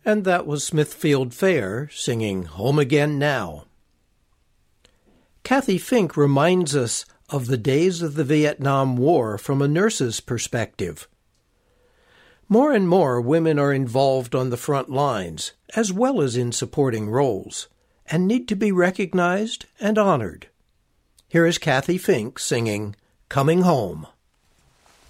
And that was Smithfield Fair singing Home Again Now. Kathy Fink reminds us of the days of the Vietnam War from a nurse's perspective. More and more women are involved on the front lines, as well as in supporting roles, and need to be recognized and honored. Here is Kathy Fink singing Coming Home.